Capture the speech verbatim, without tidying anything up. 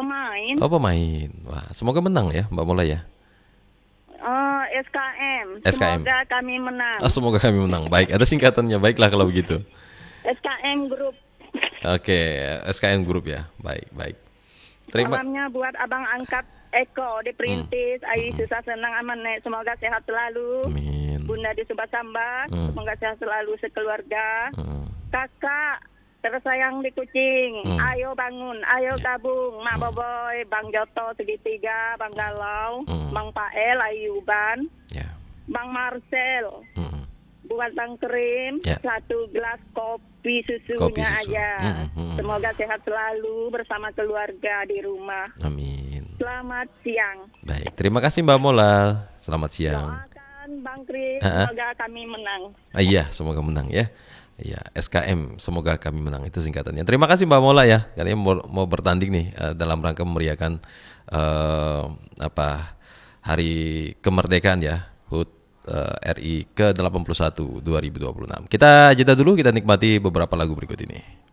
pemain. Oh, pemain. Wah, semoga menang ya Mbak Mola ya. Oh, S K M. S K M. Semoga kami menang. Oh, semoga kami menang. Baik, ada singkatannya. Baiklah kalau begitu. S K M Group. Oke, S K M Group ya. Baik, baik. Terima. Salamnya buat abang angkat Eko di Perintis. Hmm. Ayu Hmm. susah senang aman nek. Semoga sehat selalu. Amin. Bunda di Subah Samba. Hmm. Semoga sehat selalu sekeluarga. Hmm. Kakak tersayang di Kucing. Hmm. Ayo bangun, ayo gabung. Mak Boboy, Bang Joto Segitiga, Bang Galau, Hmm. Bang Pael, Ayuban, Ya. Bang Marcel. Hmm. Buat Bang Krim, Ya. satu gelas kopi susunya Kopi susu. aja. Hmm, hmm. Semoga sehat selalu bersama keluarga di rumah. Amin. Selamat siang. Baik, terima kasih Mbak Mola. Selamat siang. Doakan Bang Krim, Ha-ha. semoga kami menang. Ah, iya, semoga menang ya. Iya, S K M, semoga kami menang itu singkatannya. Terima kasih Mbak Mola ya. Kalian mau, mau bertanding nih uh, dalam rangka memeriahkan uh, apa Hari Kemerdekaan ya, H U T uh, R I ke delapan puluh satu dua ribu dua puluh enam. Kita jeda dulu, kita nikmati beberapa lagu berikut ini.